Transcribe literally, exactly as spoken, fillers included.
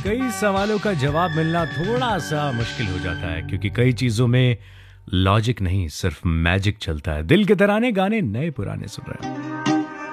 कई सवालों का जवाब मिलना थोड़ा सा मुश्किल हो जाता है क्योंकि कई चीजों में लॉजिक नहीं सिर्फ मैजिक चलता है। दिल के तराने गाने नए पुराने सुन रहे हैं।